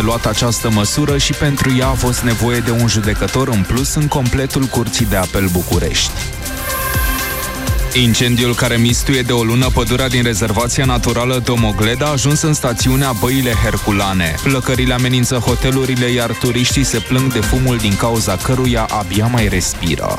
luat această măsură și pentru ea a fost nevoie de un judecător în plus în completul Curții de Apel București. Incendiul care mistuie de o lună pădurea din rezervația naturală Domogleda a ajuns în stațiunea Băile Herculane. Flăcările amenință hotelurile, iar turiștii se plâng de fumul din cauza căruia abia mai respiră.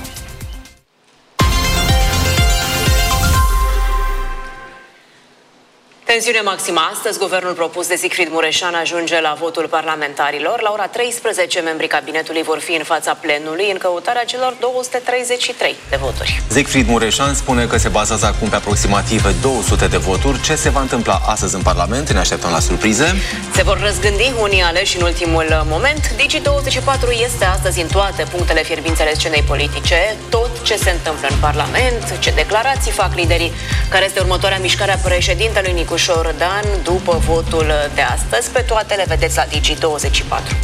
Tensiune maximă astăzi. Guvernul propus de Siegfried Mureșan ajunge la votul parlamentarilor. La ora 13, membrii cabinetului vor fi în fața plenului în căutarea celor 233 de voturi. Siegfried Mureșan spune că se bazează acum pe aproximativ 200 de voturi. Ce se va întâmpla astăzi în Parlament? Ne așteptăm la surprize. Se vor răzgândi unii aleși în ultimul moment. Digi24 este astăzi în toate punctele fierbinți ale scenei politice. Tot ce se întâmplă în Parlament, ce declarații fac liderii, care este următoarea mișcare a președintelui Nicu Șordan după votul de astăzi. Pe toate le vedeți la Digi24.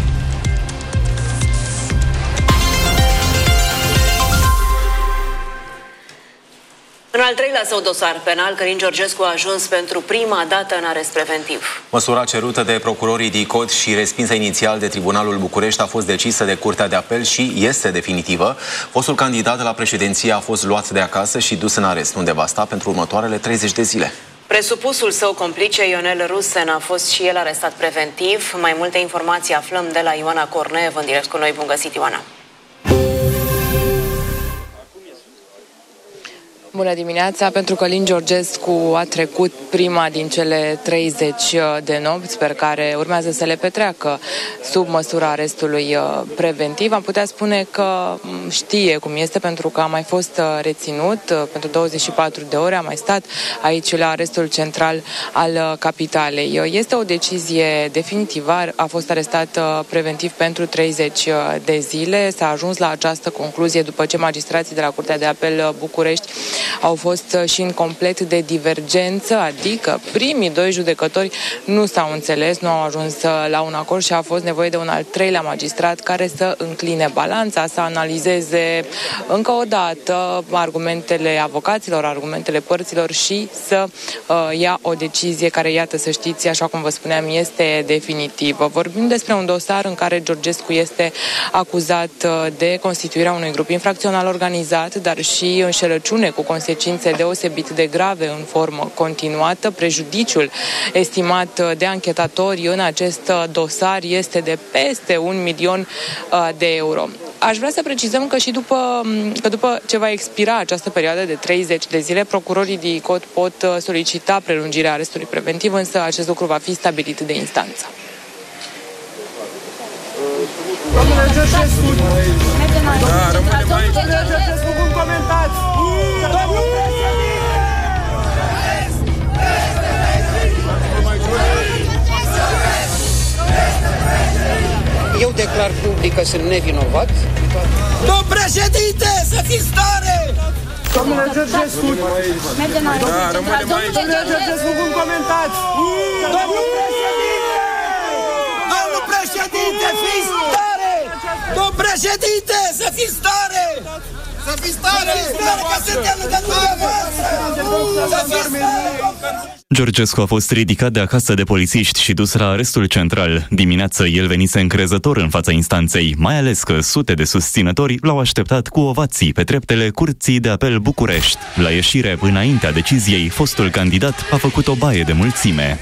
În al treilea său dosar penal, Călin Georgescu a ajuns pentru prima dată în arest preventiv. Măsura cerută de procurorii DICOT și respinsă inițial de Tribunalul București a fost decisă de Curtea de Apel și este definitivă. Fostul candidat la președinție a fost luat de acasă și dus în arest, unde va sta pentru următoarele 30 de zile. Presupusul său complice, Ionel Rusen, a fost și el arestat preventiv. Mai multe informații aflăm de la Ioana Corneev, în direct cu noi. Bun găsit, Ioana! Bună dimineața! Pentru că Călin Georgescu a trecut prima din cele 30 de nopți pe care urmează să le petreacă sub măsura arestului preventiv, am putea spune că știe cum este, pentru că a mai fost reținut pentru 24 de ore, a mai stat aici la arestul central al capitalei. Este o decizie definitivă, a fost arestat preventiv pentru 30 de zile. S-a ajuns la această concluzie după ce magistrații de la Curtea de Apel București au fost și în complet de divergență, adică primii doi judecători nu s-au înțeles, nu au ajuns la un acord și a fost nevoie de un al treilea magistrat care să încline balanța, să analizeze încă o dată argumentele avocaților, argumentele părților și să ia o decizie care, iată, să știți, așa cum vă spuneam, este definitivă. Vorbim despre un dosar în care Georgescu este acuzat de constituirea unui grup infracțional organizat, dar și înșelăciune cu consecințe deosebit de grave în formă continuată. Prejudiciul estimat de anchetatori în acest dosar este de peste 1 milion de euro. Aș vrea să precizăm că și după ce va expira această perioadă de 30 de zile, procurorii DICOT pot solicita prelungirea arestului preventiv, însă acest lucru va fi stabilit de instanță. Domnule Georgescu! Da, rămânem aici. Domnule Georgescu, cum comentați? Domnul președinte! Eu declar public că sunt nevinovat. Domnul președinte, să fiți tare! Domnule Georgescu! Da, rămânem aici. Domnule Georgescu, cum comentați? Domnul președinte! Domnul președinte, fiți tare! Domnul președinte, să fiți tare! Să fiți tare! Că suntem lângă dumneavoastră! Să fiți tare! Georgescu a fost ridicat de acasă de polițiști și dus la arestul central. Dimineață el venise încrezător în fața instanței, mai ales că sute de susținători l-au așteptat cu ovații pe treptele Curții de Apel București. La ieșire, înaintea deciziei, fostul candidat a făcut o baie de mulțime.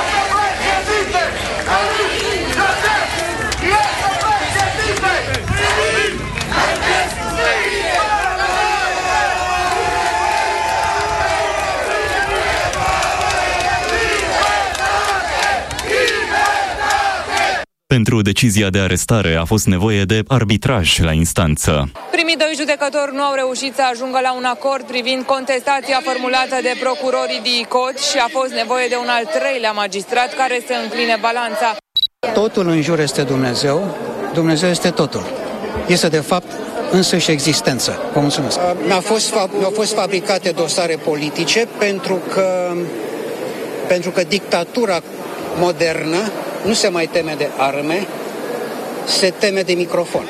Pentru decizia de arestare a fost nevoie de arbitraj la instanță. Primii doi judecători nu au reușit să ajungă la un acord privind contestația formulată de procurorii DICOT și a fost nevoie de un al treilea magistrat care să încline balanța. Totul în jur este Dumnezeu, Dumnezeu este totul. Este de fapt însăși existență. Vă mulțumesc. Mi-au fost fabricate dosare politice pentru că dictatura modernă nu se mai teme de arme, se teme de microfon.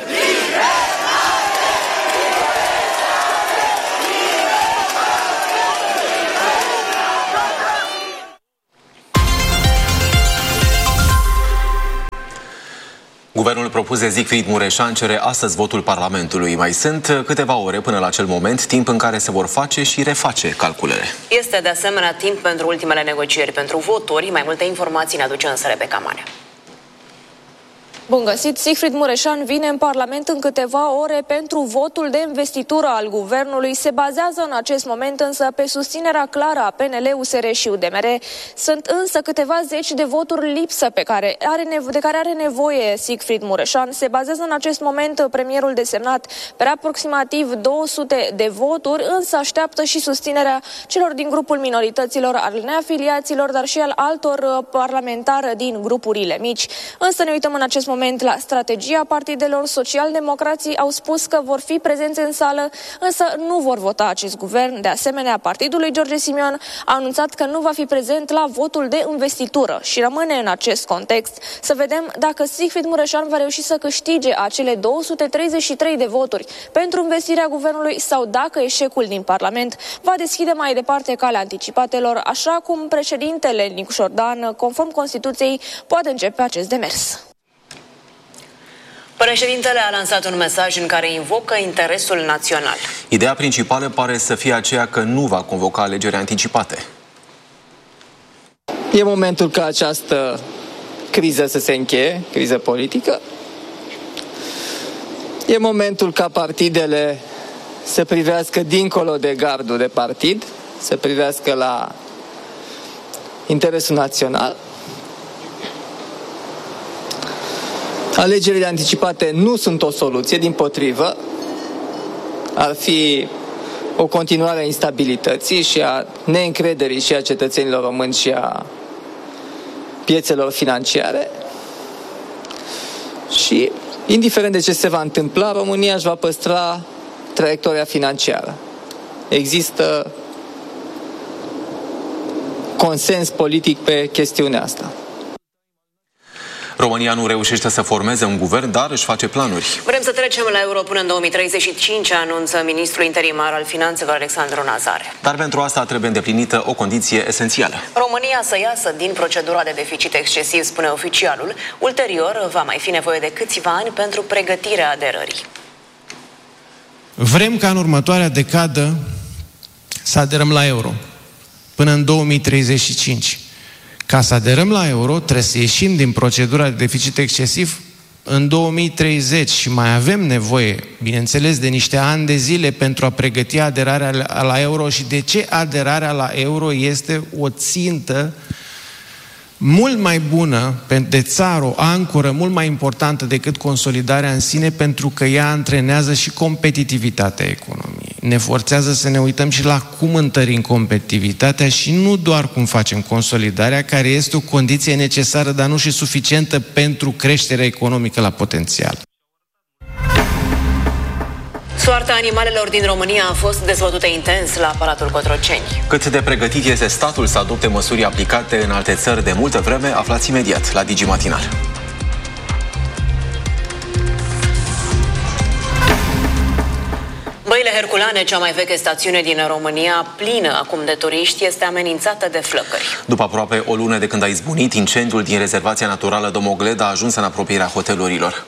Guvernul propus de Siegfried Mureșan cere astăzi votul Parlamentului. Mai sunt câteva ore până la acel moment, timp în care se vor face și reface calculele. Este de asemenea timp pentru ultimele negocieri pentru voturi. Mai multe informații ne aduce însă Rebecca Manea. Bun găsit! Siegfried Mureșan vine în Parlament în câteva ore pentru votul de investitură al guvernului. Se bazează în acest moment însă pe susținerea clară a PNL, USR și UDMR. Sunt însă câteva zeci de voturi lipsă de care are nevoie Siegfried Mureșan. Se bazează în acest moment premierul desemnat pe aproximativ 200 de voturi, însă așteaptă și susținerea celor din grupul minorităților, al neafiliaților, dar și al altor parlamentari din grupurile mici. Însă ne uităm în acest moment la strategia partidelor. Social-democrații au spus că vor fi prezenți în sală, însă nu vor vota acest guvern. De asemenea, partidul lui George Simion a anunțat că nu va fi prezent la votul de investitură și rămâne în acest context să vedem dacă Siegfried Mureșan va reuși să câștige acele 233 de voturi pentru investirea guvernului sau dacă eșecul din Parlament va deschide mai departe calea anticipatelor, așa cum președintele Nicușor Dan, conform Constituției, poate începe acest demers. Președintele a lansat un mesaj în care invocă interesul național. Ideea principală pare să fie aceea că nu va convoca alegeri anticipate. E momentul ca această criză să se încheie, criză politică. E momentul ca partidele să privească dincolo de gardul de partid, să privească la interesul național. Alegerile anticipate nu sunt o soluție, dimpotrivă, ar fi o continuare a instabilității și a neîncrederii și a cetățenilor români și a piețelor financiare. Și, indiferent de ce se va întâmpla, România își va păstra traiectoria financiară. Există consens politic pe chestiunea asta. România nu reușește să formeze un guvern, dar își face planuri. Vrem să trecem la euro până în 2035, anunță ministrul interimar al finanțelor Alexandru Nazare. Dar pentru asta trebuie îndeplinită o condiție esențială. România să iasă din procedura de deficit excesiv, spune oficialul. Ulterior, va mai fi nevoie de câțiva ani pentru pregătirea aderării. Vrem ca în următoarea decadă să aderăm la euro până în 2035. Ca să aderăm la euro, trebuie să ieșim din procedura de deficit excesiv în 2030 și mai avem nevoie, bineînțeles, de niște ani de zile pentru a pregăti aderarea la euro. Și de ce aderarea la euro este o țintă mult mai bună de țară, o ancoră mult mai importantă decât consolidarea în sine, pentru că ea antrenează și competitivitatea economiei. Ne forțează să ne uităm și la cum întărim competitivitatea și nu doar cum facem consolidarea, care este o condiție necesară, dar nu și suficientă pentru creșterea economică la potențial. Soarta animalelor din România a fost dezbătută intens la Palatul Cotroceni. Cât de pregătit este statul să adopte măsuri aplicate în alte țări de multă vreme, aflați imediat la Digi Matinal. Băile Herculane, cea mai veche stațiune din România, plină acum de turiști, este amenințată de flăcări. După aproape o lună de când a izbunit, incendiul din rezervația naturală Domogleda a ajuns în apropierea hotelurilor.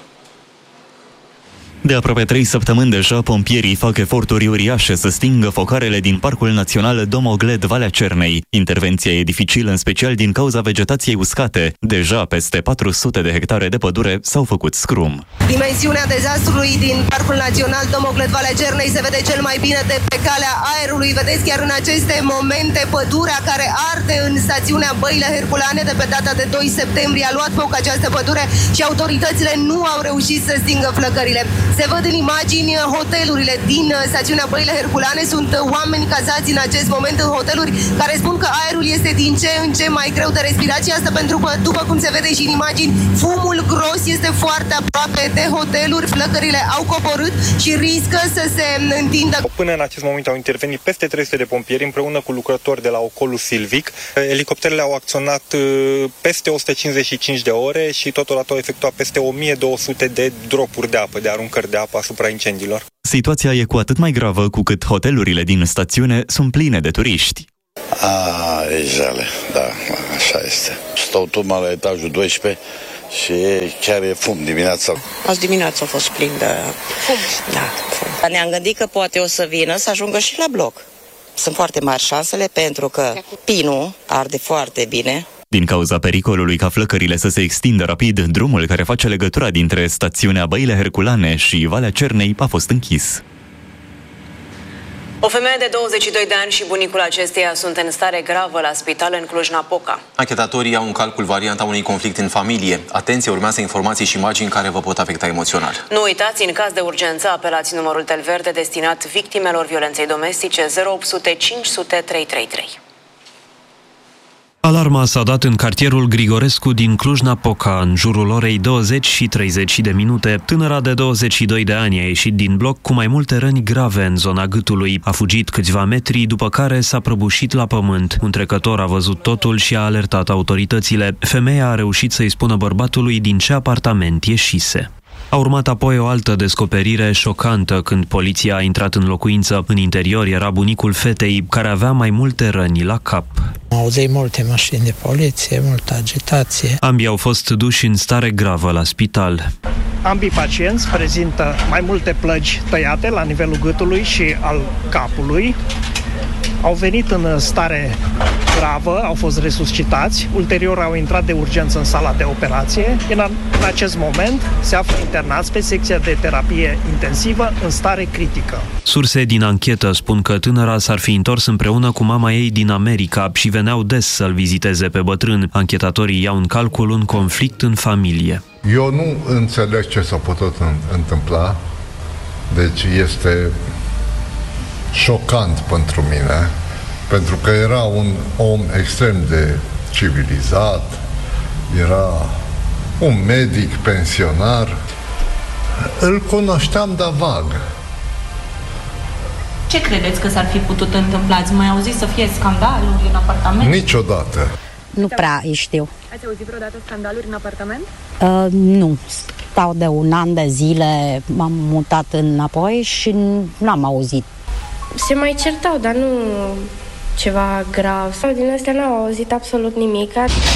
De aproape 3 săptămâni deja, pompierii fac eforturi uriașe să stingă focarele din Parcul Național Domogled, Valea Cernei. Intervenția e dificilă, în special din cauza vegetației uscate. Deja peste 400 de hectare de pădure s-au făcut scrum. Dimensiunea dezastrului din Parcul Național Domogled, Valea Cernei se vede cel mai bine de pe calea aerului. Vedeți chiar în aceste momente pădurea care arde în stațiunea Băile Herculane. De pe data de 2 septembrie a luat foc această pădure și autoritățile nu au reușit să stingă flăcările. Se văd în imagini hotelurile din stațiunea Băile Herculane. Sunt oameni cazați în acest moment în hoteluri care spun că aerul este din ce în ce mai greu de respirat și asta pentru că, după cum se vede și în imagini, fumul gros este foarte aproape de hoteluri. Flăcările au coborât și riscă să se întindă. Până în acest moment au intervenit peste 300 de pompieri împreună cu lucrători de la Ocolul Silvic. Elicopterele au acționat peste 155 de ore și totodată au efectuat peste 1200 de dropuri de apă, de aruncări de apă asupra incendiilor. Situația e cu atât mai gravă cu cât hotelurile din stațiune sunt pline de turiști. E jale, da, așa este. Stau tot mai la etajul 12 și chiar e fum dimineața. Azi dimineața a fost plin de fum. Da, fum. Ne-am gândit că poate o să vină să ajungă și la bloc. Sunt foarte mari șansele pentru că pinul arde foarte bine. Din cauza pericolului ca flăcările să se extindă rapid, drumul care face legătura dintre stațiunea Băile Herculane și Valea Cernei a fost închis. O femeie de 22 de ani și bunicul acesteia sunt în stare gravă la spital în Cluj-Napoca. Anchetatorii au în calcul varianta unui conflict în familie. Atenție, urmează informații și imagini care vă pot afecta emoțional. Nu uitați, în caz de urgență, apelați numărul tel verde destinat victimelor violenței domestice 0800 500 333. Alarma s-a dat în cartierul Grigorescu din Cluj-Napoca, în jurul orei 20 și 30 de minute. Tânăra de 22 de ani a ieșit din bloc cu mai multe răni grave în zona gâtului. A fugit câțiva metri, după care s-a prăbușit la pământ. Un trecător a văzut totul și a alertat autoritățile. Femeia a reușit să-i spună bărbatului din ce apartament ieșise. A urmat apoi o altă descoperire șocantă când poliția a intrat în locuință. În interior era bunicul fetei, care avea mai multe răni la cap. Auzeai multe mașini de poliție, multă agitație. Ambii au fost duși în stare gravă la spital. Ambii pacienți prezintă mai multe plăgi tăiate la nivelul gâtului și al capului. Au venit în stare gravă, au fost resuscitați, ulterior au intrat de urgență în sala de operație. În acest moment se află internați pe secția de terapie intensivă în stare critică. Surse din anchetă spun că tânăra s-ar fi întors împreună cu mama ei din America și veneau des să-l viziteze pe bătrân. Anchetatorii iau în calcul un conflict în familie. Eu nu înțeleg ce s-a putut întâmpla, deci este șocant pentru mine, pentru că era un om extrem de civilizat, era un medic pensionar, îl cunoșteam, dar vag. Ce credeți că s-ar fi putut întâmpla? Ați mai auzit să fie scandaluri în apartament? Niciodată. Nu prea îi știu. Ați auzit vreodată scandaluri în apartament? Nu. Stau de un an de zile, m-am mutat înapoi și n-am auzit. Se mai certau, dar nu ceva grav. Sau din astea n-au auzit absolut nimic.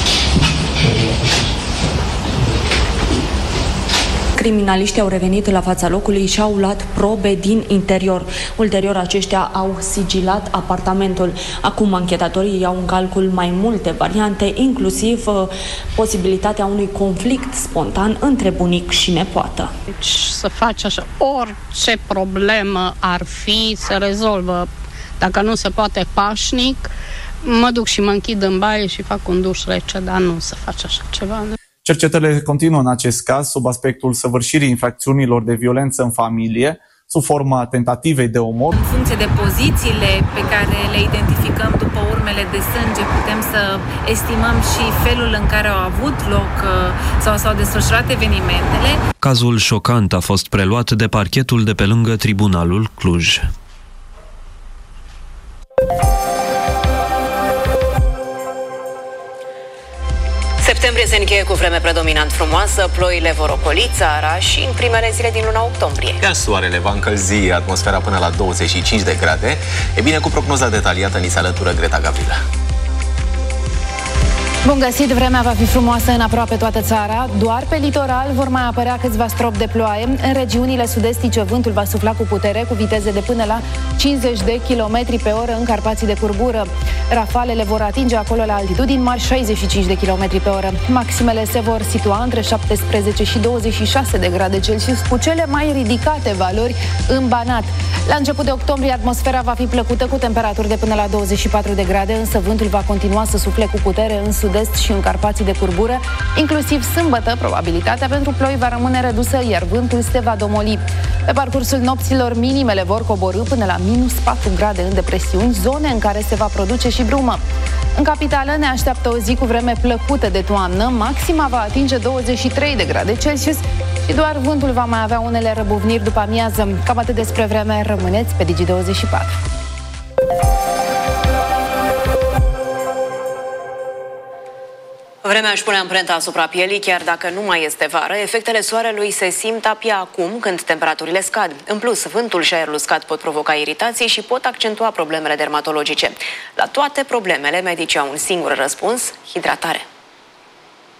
Criminaliștii au revenit la fața locului și au luat probe din interior. Ulterior, aceștia au sigilat apartamentul. Acum, anchetatorii iau în calcul mai multe variante, inclusiv posibilitatea unui conflict spontan între bunic și nepoată. Deci să faci așa, orice problemă ar fi, se rezolvă. Dacă nu se poate pașnic, mă duc și mă închid în baie și fac un duș rece, dar nu să faci așa ceva. Cercetările continuă în acest caz sub aspectul săvârșirii infracțiunilor de violență în familie, sub forma tentativei de omor. În funcție de pozițiile pe care le identificăm după urmele de sânge, putem să estimăm și felul în care au avut loc sau s-au desfășurat evenimentele. Cazul șocant a fost preluat de parchetul de pe lângă Tribunalul Cluj. Septembrie se încheie cu vreme predominant frumoasă, ploile vor ocoli țara și în primele zile din luna octombrie. Iar soarele va încălzi atmosfera până la 25 de grade. E bine, cu prognoza detaliată ni se alătură Greta Gavrilă. Bun găsit, vremea va fi frumoasă în aproape toată țara, doar pe litoral vor mai apărea câțiva stropi de ploaie. În regiunile sud-estice vântul va sufla cu putere, cu viteze de până la 50 de km pe oră în Carpații de curgură. Rafalele vor atinge acolo la altitudini mari 65 de km pe oră. Maximele se vor situa între 17 și 26 de grade Celsius, cu cele mai ridicate valori în Banat. La început de octombrie, atmosfera va fi plăcută cu temperaturi de până la 24 de grade, însă vântul va continua să sufle cu putere în sud-est și în Carpații de curgură. Inclusiv sâmbătă, probabilitatea pentru ploi va rămâne redusă, iar vântul se va domoli. Pe parcursul nopților, minimele vor coborî până la minus 4 grade în depresiuni, zone în care se va produce și brumă. În capitală ne așteaptă o zi cu vreme plăcută de toamnă, maxima va atinge 23 de grade Celsius și doar vântul va mai avea unele răbuvniri după amiază. Cam atât despre vreme, rămâneți pe Digi24. Vremea își pune amprenta asupra pielii, chiar dacă nu mai este vară. Efectele soarelui se simt abia acum, când temperaturile scad. În plus, vântul și aerul uscat pot provoca iritații și pot accentua problemele dermatologice. La toate problemele, medicii au un singur răspuns: hidratare.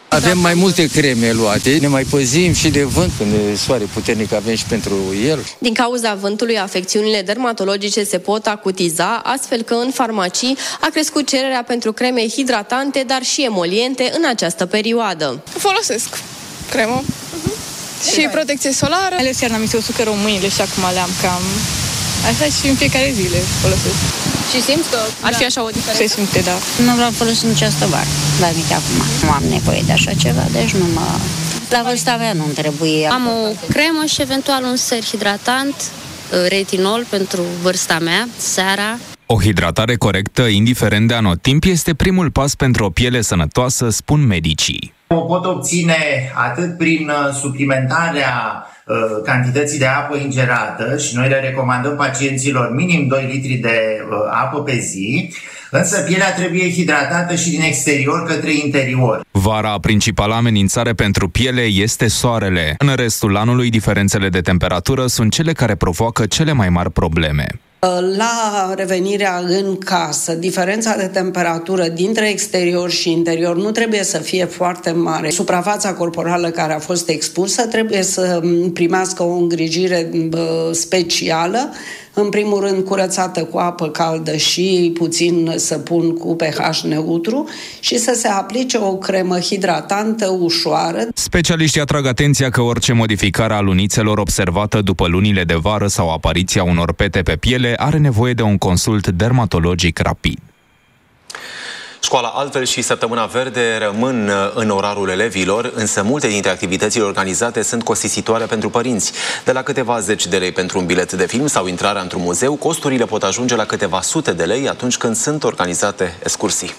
Avem mai multe creme luate, ne mai păzim și de vânt, când e soare puternic avem și pentru el. Din cauza vântului, afecțiunile dermatologice se pot acutiza, astfel că în farmacii a crescut cererea pentru creme hidratante, dar și emoliente în această perioadă. Folosesc cremă și protecție solară. Ales iarna mi se usucă mâinile și acum le-am cam... Asta și în fiecare zi le folosesc. Și simți că ar fi așa o diferență? Se simte, da. Nu vreau folosit această vară, dar nici acum. Nu am nevoie de așa ceva, deci nu mă... La vârsta mea nu-mi trebuie. Am o cremă și eventual un ser hidratant, retinol pentru vârsta mea, seara. O hidratare corectă, indiferent de anotimp, este primul pas pentru o piele sănătoasă, spun medicii. O pot obține atât prin suplimentarea cantității de apă ingerată și noi le recomandăm pacienților minim 2 litri de apă pe zi, însă pielea trebuie hidratată și din exterior către interior. Vara, principala amenințare pentru piele este soarele. În restul anului, diferențele de temperatură sunt cele care provoacă cele mai mari probleme. La revenirea în casă, diferența de temperatură dintre exterior și interior nu trebuie să fie foarte mare. Suprafața corporală care a fost expusă trebuie să primească o îngrijire specială, în primul rând curățată cu apă caldă și puțin săpun cu pH neutru și să se aplice o cremă hidratantă ușoară. Specialiștii atrag atenția că orice modificare a lunițelor observată după lunile de vară sau apariția unor pete pe piele are nevoie de un consult dermatologic rapid. Școala Altfel și Săptămâna Verde rămân în orarul elevilor, însă multe dintre activitățile organizate sunt costisitoare pentru părinți. De la câteva zeci de lei pentru un bilet de film sau intrarea într-un muzeu, costurile pot ajunge la câteva sute de lei atunci când sunt organizate excursii.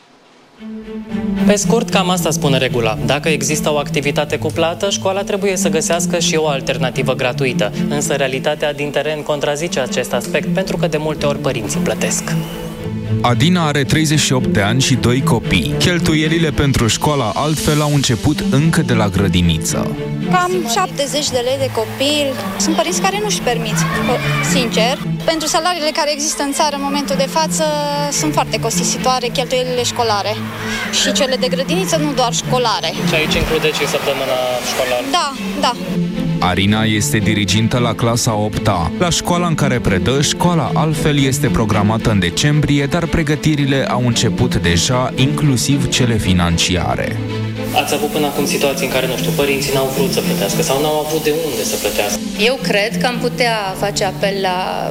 Pe scurt, cam asta spune regula. Dacă există o activitate cu plată, școala trebuie să găsească și o alternativă gratuită. Însă realitatea din teren contrazice acest aspect, pentru că de multe ori părinții plătesc. Adina are 38 de ani și 2 copii. Cheltuielile pentru școala Altfel au început încă de la grădiniță. Cam 70 de lei de copil. Sunt părinți care nu-și permit, sincer. Pentru salariile care există în țară în momentul de față sunt foarte costisitoare cheltuielile școlare. Și cele de grădiniță, nu doar școlare. Și aici include și săptămâna școlară? Da, da. Arina este dirigintă la clasa 8-a. La școala în care predă, școala Altfel este programată în decembrie, dar pregătirile au început deja, inclusiv cele financiare. Ați avut până acum situații în care, nu știu, părinții n-au vrut să plătească sau n-au avut de unde să plătească? Eu cred că am putea face apel la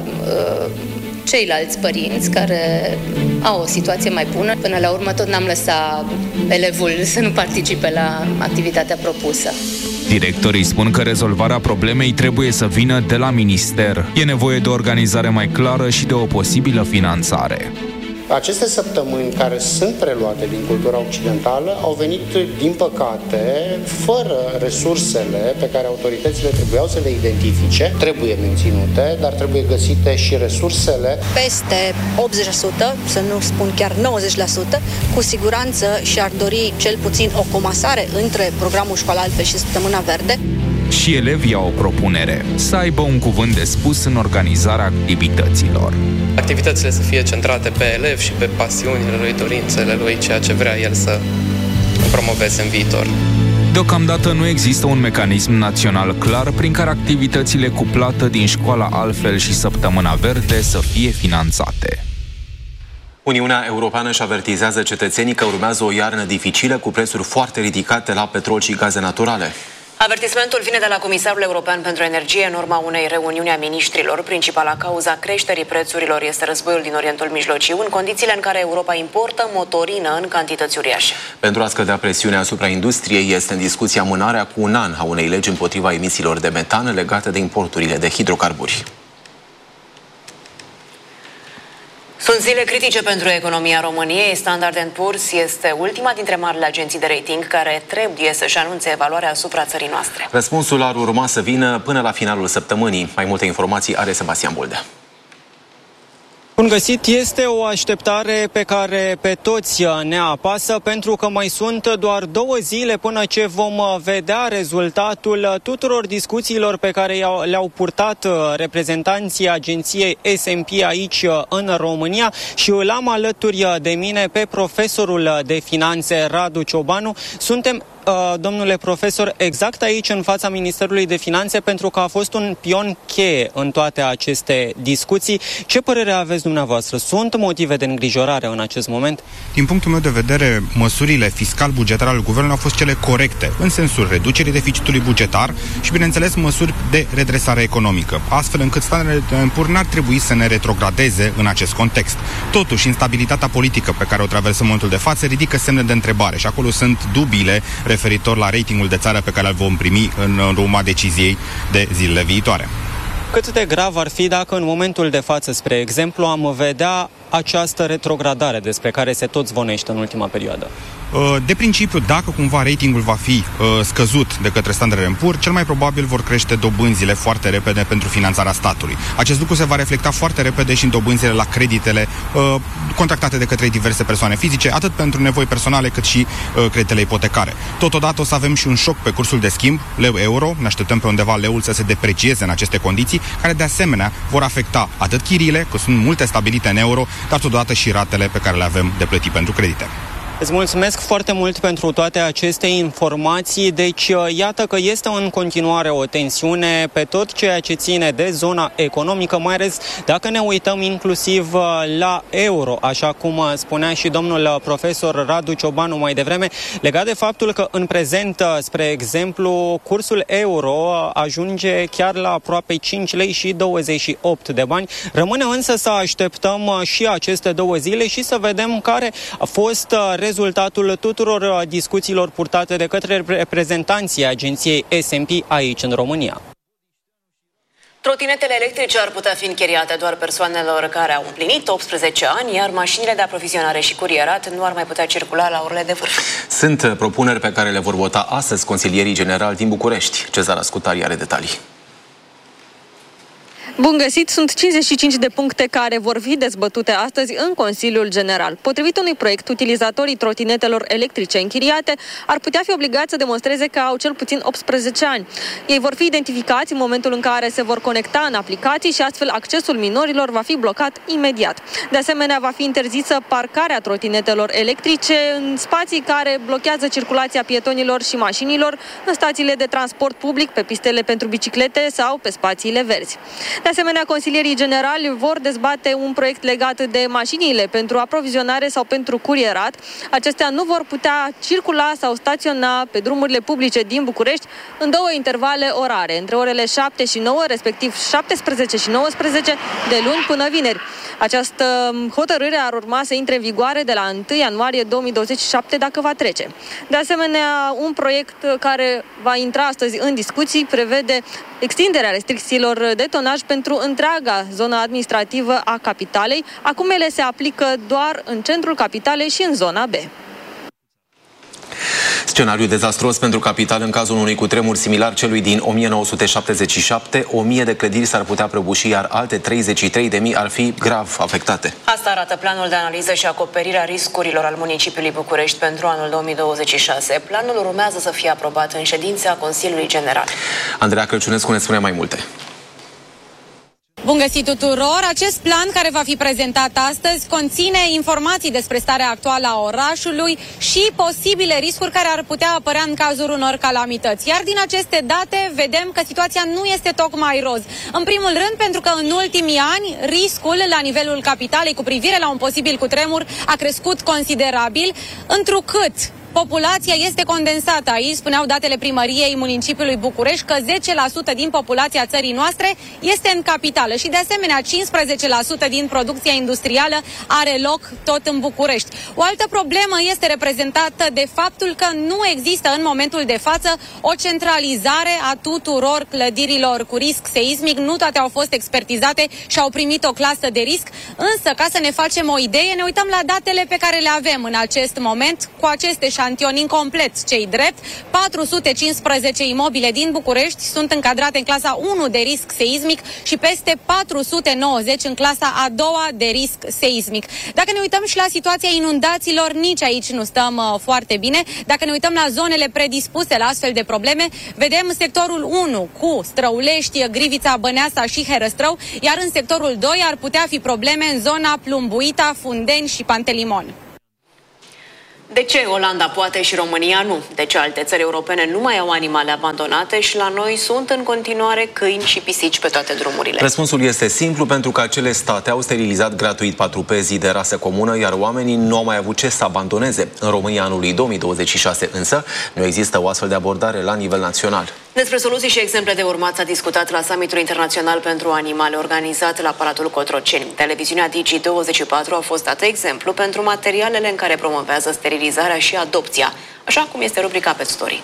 ceilalți părinți care au o situație mai bună. Până la urmă tot n-am lăsat elevul să nu participe la activitatea propusă. Directorii spun că rezolvarea problemei trebuie să vină de la minister. E nevoie de o organizare mai clară și de o posibilă finanțare. Aceste săptămâni care sunt preluate din cultura occidentală au venit, din păcate, fără resursele pe care autoritățile trebuiau să le identifice. Trebuie menținute, dar trebuie găsite și resursele. Peste 80%, să nu spun chiar 90%, cu siguranță și-ar dori cel puțin o comasare între programul Școala Altfel și Săptămâna Verde. Și elevii au o propunere, să aibă un cuvânt de spus în organizarea activităților. Activitățile să fie centrate pe elev și pe pasiunile lui, dorințele lui, ceea ce vrea el să promoveze în viitor. Deocamdată nu există un mecanism național clar prin care activitățile cu plată din Școala Altfel și Săptămâna Verde să fie finanțate. Uniunea Europeană își avertizează cetățenii că urmează o iarnă dificilă cu prețuri foarte ridicate la petrol și gaze naturale. Avertismentul vine de la Comisarul European pentru Energie în urma unei reuniuni a miniștrilor. Principala cauza creșterii prețurilor este războiul din Orientul Mijlociu, în condițiile în care Europa importă motorină în cantități uriașe. Pentru a scădea presiunea asupra industriei, este în discuție amânarea cu un an a unei legi împotriva emisiilor de metan legate de importurile de hidrocarburi. Sunt zile critice pentru economia României. Standard & Poor's este ultima dintre marile agenții de rating care trebuie să-și anunțe evaluarea asupra țării noastre. Răspunsul ar urma să vină până la finalul săptămânii. Mai multe informații are Sebastian Buldea. Bun găsit, este o așteptare pe care pe toți ne apasă, pentru că mai sunt doar 2 zile până ce vom vedea rezultatul tuturor discuțiilor pe care le-au purtat reprezentanții agenției S&P aici în România și îl am alături de mine pe profesorul de finanțe Radu Ciobanu. Suntem, domnule profesor, exact aici în fața Ministerului de Finanțe, pentru că a fost un pion cheie în toate aceste discuții. Ce părere aveți dumneavoastră? Sunt motive de îngrijorare în acest moment? Din punctul meu de vedere, măsurile fiscal-bugetare ale guvernului au fost cele corecte, în sensul reducerii deficitului bugetar și, bineînțeles, măsuri de redresare economică, astfel încât Standard & Poor's n-ar trebui să ne retrogradeze în acest context. Totuși, instabilitatea politică pe care o traversăm în momentul de față ridică semne de întrebare și acolo sunt dubiile referitor la ratingul de țară pe care îl vom primi în urma deciziei de zilele viitoare. Cât de grav ar fi dacă în momentul de față, spre exemplu, am vedea această retrogradare despre care se tot zvonește în ultima perioadă? De principiu, dacă cumva ratingul va fi scăzut de către Standard & Poor's, cel mai probabil vor crește dobânzile foarte repede pentru finanțarea statului. Acest lucru se va reflecta foarte repede și în dobânzile la creditele contractate de către diverse persoane fizice, atât pentru nevoi personale cât și creditele ipotecare. Totodată o să avem și un șoc pe cursul de schimb, leu-euro, ne așteptăm pe undeva leul să se deprecieze în aceste condiții, care de asemenea vor afecta atât chiriile, că sunt multe stabilite în euro, dar totodată și ratele pe care le avem de plătit pentru credite. Îți mulțumesc foarte mult pentru toate aceste informații. Deci, iată că este în continuare o tensiune pe tot ceea ce ține de zona economică, mai ales dacă ne uităm inclusiv la euro, așa cum spunea și domnul profesor Radu Ciobanu mai devreme, legat de faptul că în prezent, spre exemplu, cursul euro ajunge chiar la aproape 5 lei și 28 de bani. Rămâne însă să așteptăm și aceste 2 zile și să vedem care a fost rezultatul tuturor discuțiilor purtate de către reprezentanții agenției S&P aici în România. Trotinetele electrice ar putea fi închiriate doar persoanelor care au împlinit 18 ani, iar mașinile de aprovizionare și curierat nu ar mai putea circula la orele de vârf. Sunt propuneri pe care le vor vota astăzi consilierii generali din București. Cezar Ascutari are detalii. Bun găsit! Sunt 55 de puncte care vor fi dezbătute astăzi în Consiliul General. Potrivit unui proiect, utilizatorii trotinetelor electrice închiriate ar putea fi obligați să demonstreze că au cel puțin 18 ani. Ei vor fi identificați în momentul în care se vor conecta în aplicații și astfel accesul minorilor va fi blocat imediat. De asemenea, va fi interzisă parcarea trotinetelor electrice în spații care blochează circulația pietonilor și mașinilor, în stațiile de transport public, pe pistele pentru biciclete sau pe spațiile verzi. De asemenea, consilierii generali vor dezbate un proiect legat de mașinile pentru aprovizionare sau pentru curierat. Acestea nu vor putea circula sau staționa pe drumurile publice din București în 2 intervale orare, între orele 7 și 9, respectiv 17 și 19, de luni până vineri. Această hotărâre ar urma să intre în vigoare de la 1 ianuarie 2027 dacă va trece. De asemenea, un proiect care va intra astăzi în discuții prevede extinderea restricțiilor de tonaj pentru întreaga zonă administrativă a capitalei. Acum ele se aplică doar în centrul capitalei și în zona B. Scenariu dezastruos pentru capital în cazul unui cutremur similar celui din 1977. 1000 de clădiri s-ar putea prăbuși, iar alte 33.000 ar fi grav afectate. Asta arată planul de analiză și acoperire a riscurilor al municipiului București pentru anul 2026. Planul urmează să fie aprobat în ședința Consiliului General. Andreea Crăciunescu ne spune mai multe. Bun găsit tuturor! Acest plan care va fi prezentat astăzi conține informații despre starea actuală a orașului și posibile riscuri care ar putea apărea în cazul unor calamități. Iar din aceste date vedem că situația nu este tocmai roz. În primul rând pentru că în ultimii ani riscul la nivelul capitalei cu privire la un posibil cutremur a crescut considerabil, întrucât populația este condensată aici, spuneau datele primăriei municipiului București, că 10% din populația țării noastre este în capitală și de asemenea 15% din producția industrială are loc tot în București. O altă problemă este reprezentată de faptul că nu există în momentul de față o centralizare a tuturor clădirilor cu risc seismic, nu toate au fost expertizate și au primit o clasă de risc, însă ca să ne facem o idee, ne uităm la datele pe care le avem în acest moment cu aceste eșantion incomplet, cei drept. 415 imobile din București sunt încadrate în clasa 1 de risc seismic și peste 490 în clasa a doua de risc seismic. Dacă ne uităm și la situația inundațiilor, nici aici nu stăm foarte bine. Dacă ne uităm la zonele predispuse la astfel de probleme, vedem sectorul 1 cu Străulești, Grivița, Băneasa și Herăstrău, iar în sectorul 2 ar putea fi probleme în zona Plumbuita, Fundeni și Pantelimon. De ce Olanda poate și România nu? De ce alte țări europene nu mai au animale abandonate și la noi sunt în continuare câini și pisici pe toate drumurile? Răspunsul este simplu, pentru că acele state au sterilizat gratuit patrupezii de rasă comună, iar oamenii nu au mai avut ce să abandoneze. În România anului 2026 însă nu există o astfel de abordare la nivel național. Despre soluții și exemple de urmat s-a discutat la summitul internațional pentru animale organizat la Palatul Cotroceni. Televiziunea Digi24 a fost dat exemplu pentru materialele în care promovează sterilizarea și adopția, așa cum este rubrica Pet Story.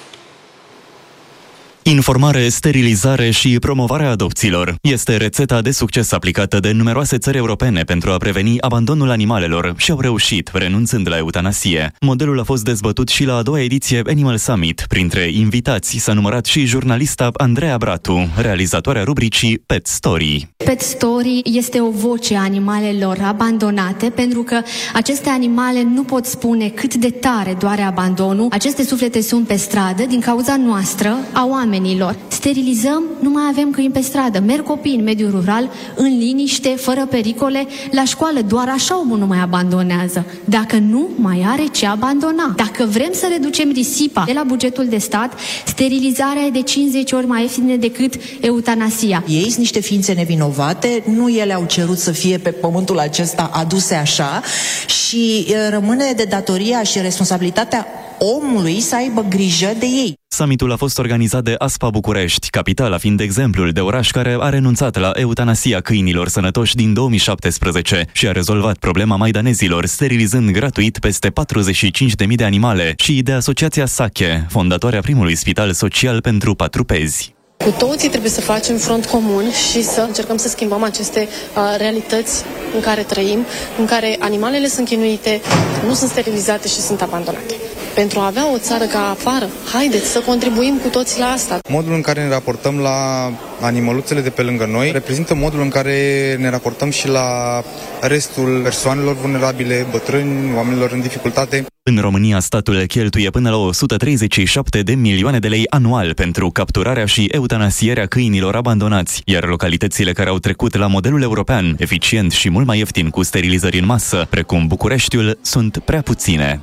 Informare, sterilizare și promovarea adopțiilor este rețeta de succes aplicată de numeroase țări europene pentru a preveni abandonul animalelor și au reușit, renunțând la eutanasie. Modelul a fost dezbătut și la a doua ediție Animal Summit. Printre invitați s-a numărat și jurnalista Andreea Bratu, realizatoarea rubricii Pet Story. Pet Story este o voce a animalelor abandonate, pentru că aceste animale nu pot spune cât de tare doare abandonul. Aceste suflete sunt pe stradă din cauza noastră, a oamenilor. Sterilizăm, nu mai avem câini pe stradă. Merg copii în mediul rural, în liniște, fără pericole. La școală doar așa omul nu mai abandonează. Dacă nu, mai are ce abandona. Dacă vrem să reducem risipa de la bugetul de stat, sterilizarea e de 50 ori mai ieftină decât eutanasia. Ei sunt niște ființe nevinovate, nu ele au cerut să fie pe pământul acesta aduse așa și rămâne de datoria și responsabilitatea omului să aibă grijă de ei. Summitul a fost organizat de ASPA București, capitala fiind exemplul de oraș care a renunțat la eutanasia câinilor sănătoși din 2017 și a rezolvat problema maidanezilor, sterilizând gratuit peste 45.000 de animale, și de Asociația Sache, fondatoarea primului spital social pentru patrupezi. Cu toții trebuie să facem front comun și să încercăm să schimbăm aceste realități în care trăim, în care animalele sunt chinuite, nu sunt sterilizate și sunt abandonate. Pentru a avea o țară ca afară, haideți să contribuim cu toții la asta. Modul în care ne raportăm la animăluțele de pe lângă noi reprezintă modul în care ne raportăm și la restul persoanelor vulnerabile, bătrâni, oamenilor în dificultate. În România, statul cheltuie până la 137 de milioane de lei anual pentru capturarea și eutanasierea câinilor abandonați, iar localitățile care au trecut la modelul european, eficient și mult mai ieftin cu sterilizări în masă, precum Bucureștiul, sunt prea puține.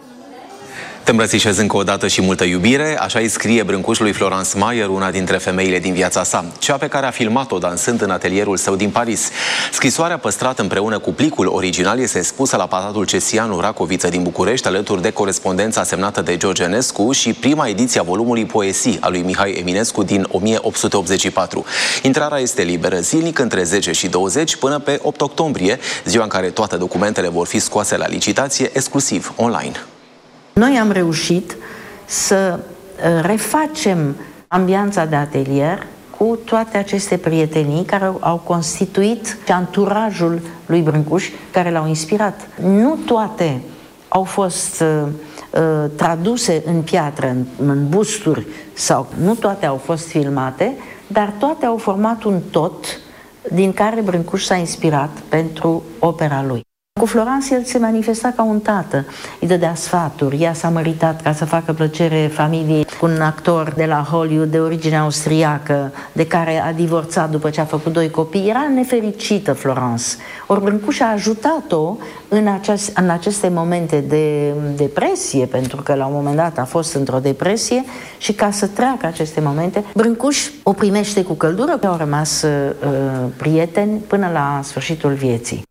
Te îmbrățișez încă o dată și multă iubire, așa îi scrie brâncușului Florence Mayer, una dintre femeile din viața sa, cea pe care a filmat-o dansând în atelierul său din Paris. Scrisoarea păstrată împreună cu plicul original este expusă la Palatul Cesianu Racoviță din București, alături de corespondența semnată de George Enescu și prima ediție a volumului Poesii a lui Mihai Eminescu din 1884. Intrarea este liberă zilnic între 10 și 20 până pe 8 octombrie, ziua în care toate documentele vor fi scoase la licitație exclusiv online. Noi am reușit să refacem ambianța de atelier cu toate aceste prietenii care au constituit anturajul lui Brâncuș, care l-au inspirat. Nu toate au fost traduse în piatră, în busturi, sau nu toate au fost filmate, dar toate au format un tot din care Brâncuș s-a inspirat pentru opera lui. Cu Florence el se manifesta ca un tată, îi dădea sfaturi, ea s-a măritat ca să facă plăcere familiei cu un actor de la Hollywood de origine austriacă, de care a divorțat după ce a făcut 2 copii. Era nefericită Florence. Ori Brâncuș a ajutat-o în aceste momente de depresie, pentru că la un moment dat a fost într-o depresie, și ca să treacă aceste momente, Brâncuș o primește cu căldură. Au rămas prieteni până la sfârșitul vieții.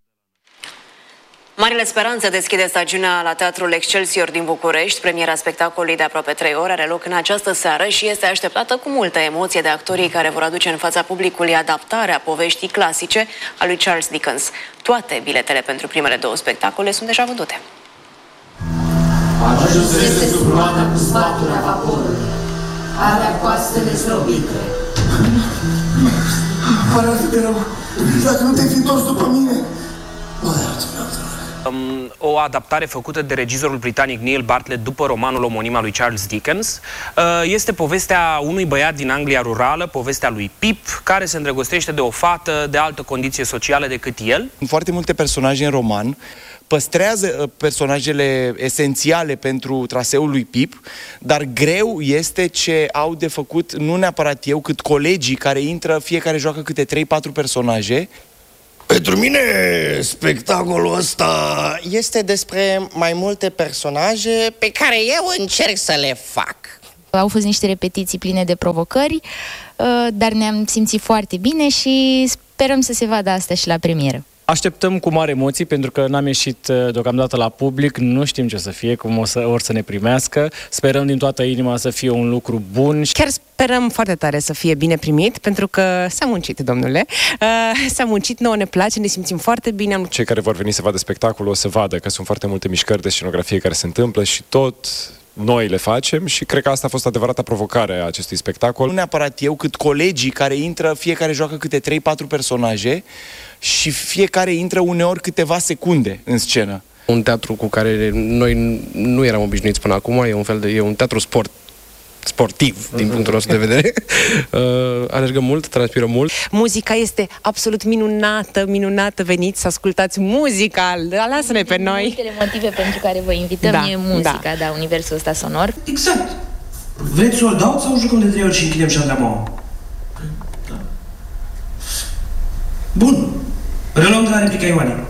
Marile Speranțe deschide stagiunea la Teatrul Excelsior din București. Premiera spectacolului de aproape 3 ore are loc în această seară și este așteptată cu multă emoție de actorii care vor aduce în fața publicului adaptarea poveștii clasice a lui Charles Dickens. Toate biletele pentru primele 2 spectacole sunt deja vândute. Ajunsese sub roata cu sfaturea vaporului. Avea coastele slobite. Pare atât de rău. Dacă nu te-ai fi întors după mine, mă iartă-mi, O adaptare făcută de regizorul britanic Neil Bartlett după romanul omonim al lui Charles Dickens. Este povestea unui băiat din Anglia rurală, povestea lui Pip, care se îndrăgostește de o fată de altă condiție socială decât el. Foarte multe personaje în roman păstrează personajele esențiale pentru traseul lui Pip, dar greu este ce au de făcut nu neapărat eu, cât colegii care intră, fiecare joacă câte 3-4 personaje. Pentru mine, spectacolul ăsta este despre mai multe personaje pe care eu încerc să le fac. Au fost niște repetiții pline de provocări, dar ne-am simțit foarte bine și sperăm să se vadă asta și la premieră. Așteptăm cu mari emoții, pentru că n-am ieșit deocamdată la public, nu știm ce să fie, cum or să ne primească. Sperăm din toată inima să fie un lucru bun. Chiar sperăm foarte tare să fie bine primit, pentru că s-a muncit, domnule. S-a muncit, nouă ne place, ne simțim foarte bine. Cei care vor veni să vadă spectacolul o să vadă că sunt foarte multe mișcări de scenografie care se întâmplă și tot noi le facem și cred că asta a fost adevărata provocare a acestui spectacol. Nu neapărat eu, cât colegii care intră, fiecare joacă câte 3-4 personaje și fiecare intră uneori câteva secunde în scenă. Un teatru cu care noi nu eram obișnuiți până acum, e un teatru sportiv, din punctul nostru de vedere. Alergăm mult, transpirăm mult. Muzica este absolut minunată. Veniți să ascultați muzica, lasă-ne pe noi. Multe motive pentru care vă invităm e muzica, universul ăsta sonor. Exact. Vreți sold out sau jucăm de 3 ori și închidem șandramaua? Bun. Reluăm de la replica Ioane.